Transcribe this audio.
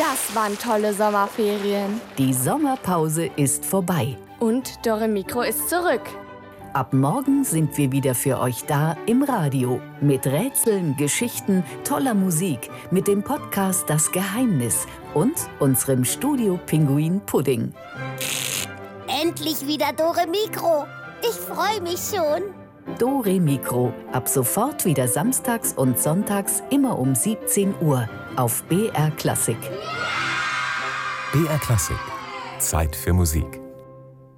Das waren tolle Sommerferien. Die Sommerpause ist vorbei. Und Dore Mikro ist zurück. Ab morgen sind wir wieder für euch da im Radio. Mit Rätseln, Geschichten, toller Musik, mit dem Podcast Das Geheimnis und unserem Studio-Pinguin Pudding. Endlich wieder Dore Mikro. Ich freue mich schon. Dore Mikro, ab sofort wieder samstags und sonntags immer um 17 Uhr auf BR Klassik. BR Klassik. Zeit für Musik.